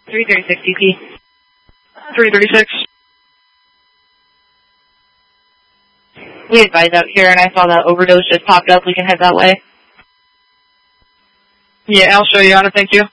336 DP. 336. We advise out here, and I saw that overdose just popped up. We can head that way. Yeah, I'll show you how to. Thank you.